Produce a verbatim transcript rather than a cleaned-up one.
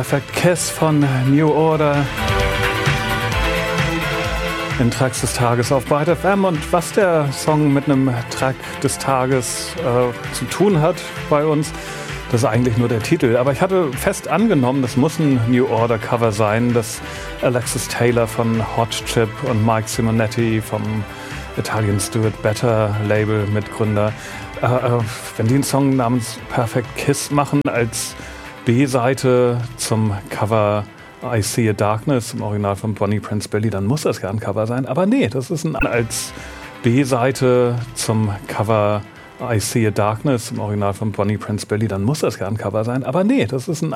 Perfect Kiss von New Order in Tracks des Tages auf Byte F M. Und was der Song mit einem Track des Tages äh, zu tun hat bei uns, das ist eigentlich nur der Titel. Aber ich hatte fest angenommen, das muss ein New Order Cover sein, das Alexis Taylor von Hot Chip und Mike Simonetti vom Italians Do It Better Label Mitgründer, äh, äh, wenn die einen Song namens Perfect Kiss machen als B-Seite zum Cover I See a Darkness im Original von Bonnie Prince Billy, dann muss das ja ein Cover sein. Aber nee, das ist ein als B-Seite zum Cover I See a Darkness im Original von Bonnie Prince Billy, dann muss das ja ein Cover sein. Aber nee, das ist ein